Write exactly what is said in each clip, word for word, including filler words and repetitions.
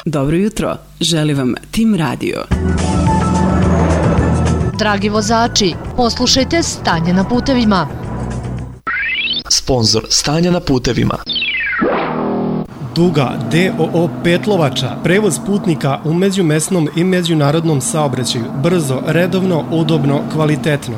Dobro jutro, želi vam Tim Radio. Dragi vozači, poslušajte Stanje na putevima. Sponzor Stanja na putevima. Duga D O O Petlovača, prevoz putnika u međumesnom i međunarodnom saobraćaju, brzo, redovno, udobno, kvalitetno.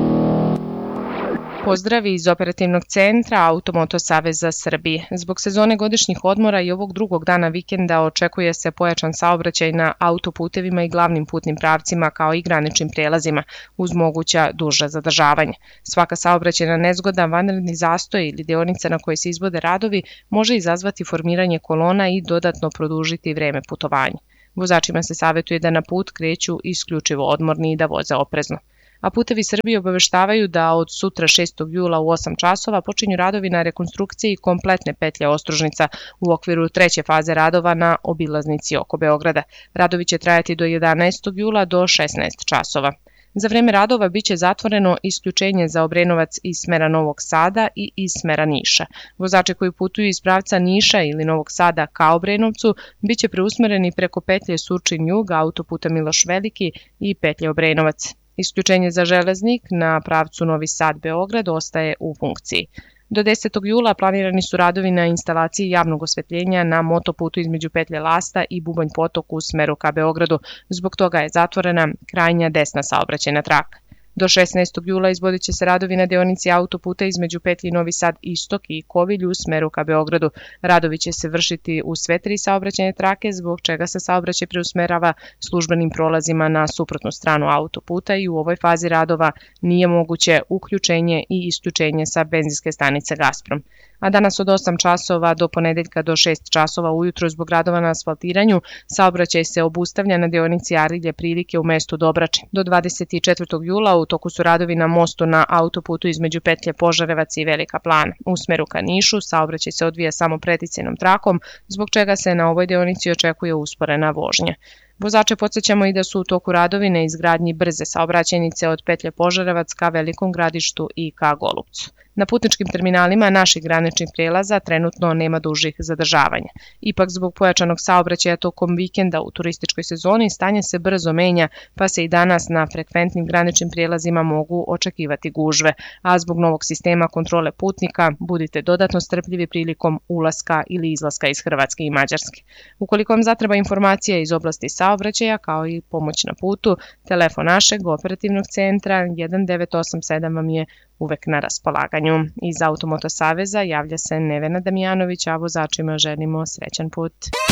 Pozdravi iz operativnog centra Automoto Saveza Srbije. Zbog sezone godišnjih odmora i ovog drugog dana vikenda očekuje se pojačan saobraćaj na autoputevima i glavnim putnim pravcima kao i graničnim prelazima uz moguća duža zadržavanja. Svaka saobraćajna nezgoda, vanredni zastoj ili deonica na kojoj se izvode radovi može izazvati formiranje kolona i dodatno produžiti vreme putovanja. Vozačima se savjetuje da na put kreću isključivo odmorni i da voze oprezno. A Putevi Srbije obaveštavaju da od sutra šestog jula u osam časova počinju radovi na rekonstrukciji kompletne petlje Ostružnica u okviru treće faze radova na obilaznici oko Beograda. Radovi će trajati do jedanaestog jula do šesnaest časova. Za vreme radova biće zatvoreno isključenje za Obrenovac iz smera Novog Sada i iz smera Niša. Vozači koji putuju iz pravca Niša ili Novog Sada ka Obrenovcu biće preusmereni preko petlje Surčin-Jug, autoputa Miloš Veliki i petlje Obrenovac. Isključenje za železnik na pravcu Novi Sad-Beograd ostaje u funkciji. Do desetog jula planirani su radovi na instalaciji javnog osvetljenja na motoputu između petlje Lasta i Bubanj Potok u smeru ka Beogradu. Zbog toga je zatvorena krajnja desna saobraćajna traka. Do šesnaestog jula izvodit će se radovi na deonici autoputa između petlji Novi Sad Istok i Kovilj u smeru ka Beogradu. Radovi će se vršiti u sve tri saobraćajne trake, zbog čega se saobraćaj preusmerava službenim prolazima na suprotnu stranu autoputa i u ovoj fazi radova nije moguće uključenje i isključenje sa benzinske stanice Gasprom. A danas od osam časova do ponedeljka do šest časova ujutro zbog radova na asfaltiranju saobraćaj se obustavlja na deonici Arilje Prilike u mestu Dobrače. Do dvadeset četvrtog jula u toku su radovi na mostu na autoputu između petlje Požarevac i Velika Plana. U smeru ka Nišu saobraćaj se odvija samo preticajnom trakom, zbog čega se na ovoj deonici očekuje usporena vožnja. Vozače podsjećamo i da su u toku radovi na izgradnji brze saobraćajnice od petlje Požarevac ka Velikom Gradištu i ka Golupcu. Na putničkim terminalima naših graničnih prelaza trenutno nema dužih zadržavanja. Ipak zbog pojačanog saobraćaja tokom vikenda u turističkoj sezoni stanje se brzo menja, pa se i danas na frekventnim graničnim prijelazima mogu očekivati gužve, a zbog novog sistema kontrole putnika budite dodatno strpljivi prilikom ulaska ili izlaska iz Hrvatske i Mađarske. Ukoliko vam zatreba informacija iz oblasti saobraćaja kao i pomoć na putu, telefon našeg operativnog centra jedan devet osam sedam vam je uvek na raspolaganju. Iz Automoto Saveza javlja se Nevena Damjanović, a vozačima želimo srećan put.